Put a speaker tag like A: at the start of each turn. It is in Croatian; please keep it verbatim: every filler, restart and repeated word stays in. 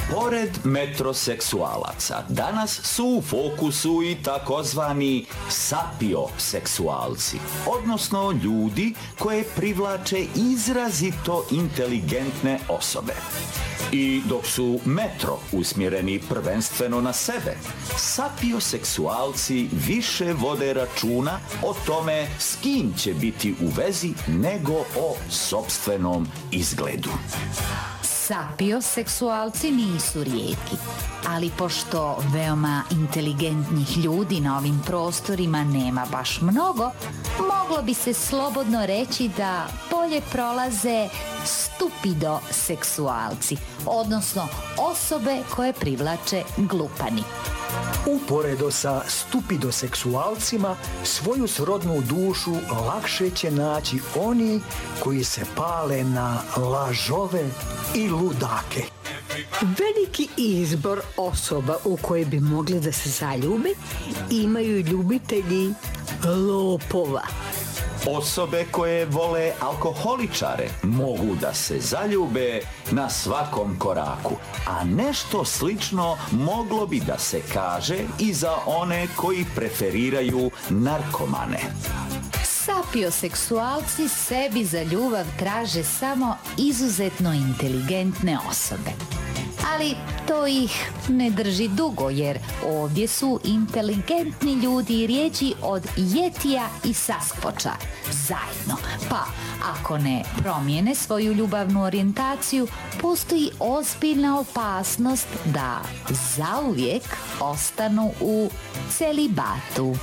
A: Pored metroseksualaca, danas su u fokusu i takozvani sapioseksualci, odnosno ljudi koje privlače izrazito inteligentne osobe. I dok su metro usmjereni prvenstveno na sebe, sapioseksualci više vode računa o tome s kim će biti u vezi nego o sopstvenom izgledu.
B: Sapioseksualci nisu rijetki, ali pošto veoma inteligentnih ljudi na ovim prostorima nema baš mnogo, moglo bi se slobodno reći da bolje prolaze stupidoseksualci, odnosno osobe koje privlače glupani.
C: Uporedo sa stupidoseksualcima, svoju srodnu dušu lakše će naći oni koji se pale na lažove i ludake.
D: Veliki izbor osoba u koje bi mogli da se zaljube imaju ljubitelji lopova.
A: Osobe koje vole alkoholičare mogu da se zaljube na svakom koraku, a nešto slično moglo bi da se kaže i za one koji preferiraju narkomane.
B: Sapioseksualci sebi za ljubav traže samo izuzetno inteligentne osobe. Ali to ih ne drži dugo, jer ovdje su inteligentni ljudi rijeđi od Jetija i Saskvoća zajedno. Pa ako ne promijene svoju ljubavnu orijentaciju, postoji ozbiljna opasnost da zauvijek ostanu u celibatu.